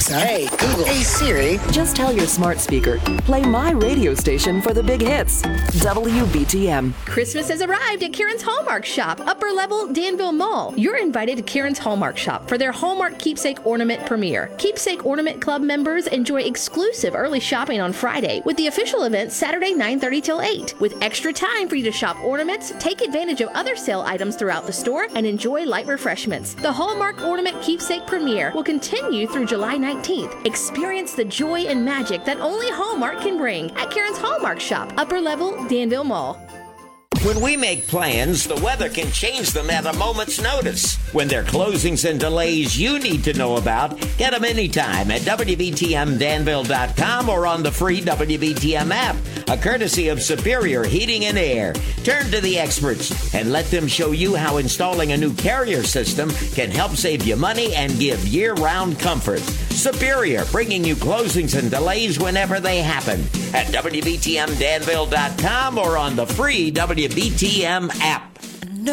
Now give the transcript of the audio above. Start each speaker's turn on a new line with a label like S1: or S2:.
S1: Alexa. Hey, Google. Hey, Siri.
S2: Just tell your smart speaker, play my radio station for the big hits. WBTM.
S3: Christmas has arrived at Kieran's Hallmark Shop, Upper Level, Danville Mall. You're invited to Kieran's Hallmark Shop for their Hallmark Keepsake Ornament premiere. Keepsake Ornament Club members enjoy exclusive early shopping on Friday, with the official event Saturday 9:30 till 8. With extra time for you to shop ornaments, take advantage of other sale items throughout the store, and enjoy light refreshments. The Hallmark Ornament Keepsake premiere will continue through July 19th. Experience the joy and magic that only Hallmark can bring at Kieran's Hallmark Shop, Upper Level, Danville Mall.
S4: When we make plans, the weather can change them at a moment's notice. When there are closings and delays you need to know about, get them anytime at WBTMDanville.com or on the free WBTM app, a courtesy of Superior Heating and Air. Turn to the experts and let them show you how installing a new carrier system can help save you money and give year-round comfort. Superior, bringing you closings and delays whenever they happen at WBTMDanville.com or on the free WBTM app.